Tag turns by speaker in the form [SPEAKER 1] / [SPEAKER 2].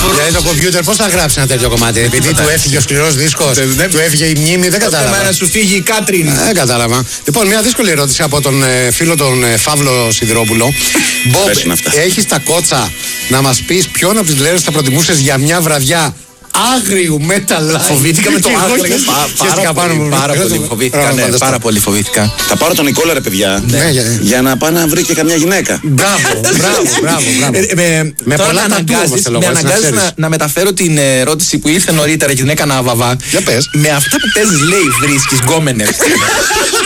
[SPEAKER 1] Δηλαδή το κομπιούτερ πώς θα γράψει ένα τέτοιο κομμάτι? Επειδή του έφυγε ο σκληρός δίσκος, του έφυγε η μνήμη, δεν κατάλαβα.
[SPEAKER 2] Να σου φύγει η Κάτριν.
[SPEAKER 1] Δεν κατάλαβα. Λοιπόν, μια δύσκολη ερώτηση από τον φίλο τον Φαύλο Σιδηρόπουλο. Μπομπ, έχεις τα κότσα να μας πεις ποιον από τις λέρες θα προτιμούσες για μια βραδιά άγριου metal live?
[SPEAKER 2] Φοβήθηκα με το άγριο. Πάρα πολύ φοβήθηκα.
[SPEAKER 3] Θα πάρω τον Νικόλα, ρε παιδιά, για να πάει να βρει και καμιά γυναίκα.
[SPEAKER 1] Μπράβο. Με πολλά ταμπού
[SPEAKER 2] με αναγκάζεις να μεταφέρω την ερώτηση που ήρθε νωρίτερα και την έκανα βαβά.
[SPEAKER 1] Για πες.
[SPEAKER 2] Με αυτά που παίζεις, λέει, βρίσκεις γκόμενες.